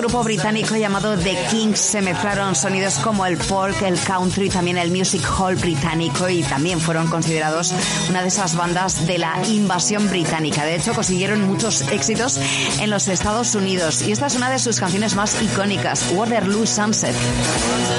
Grupo británico llamado The Kinks se mezclaron sonidos como el folk, el country, también el music hall británico, y también fueron considerados una de esas bandas de la invasión británica. De hecho, consiguieron muchos éxitos en los Estados Unidos y esta es una de sus canciones más icónicas, Waterloo Sunset.